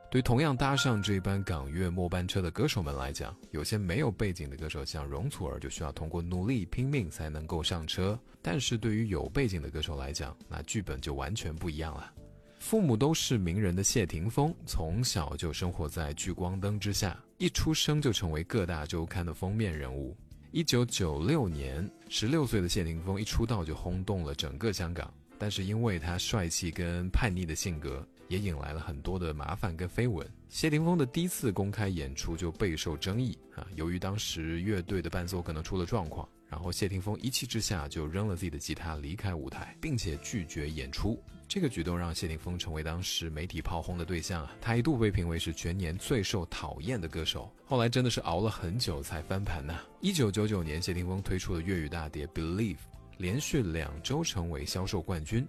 对同样搭上这班港乐末班车的歌手们来讲，有些没有背景的歌手像容祖儿就需要通过努力拼命才能够上车，但是对于有背景的歌手来讲，那剧本就完全不一样了。父母都是名人的谢霆锋，从小就生活在聚光灯之下，一出生就成为各大周刊的封面人物。1996年，16岁的谢霆锋一出道就轰动了整个香港，但是因为他帅气跟叛逆的性格，也引来了很多的麻烦跟绯闻。谢霆锋的第一次公开演出就备受争议由于当时乐队的伴奏可能出了状况，然后谢霆锋一气之下就扔了自己的吉他离开舞台，并且拒绝演出。这个举动让谢霆锋成为当时媒体炮轰的对象他一度被评为是全年最受讨厌的歌手，后来真的是熬了很久才翻盘1999年，谢霆锋推出了粤语大碟 Believe，连续2周成为销售冠军，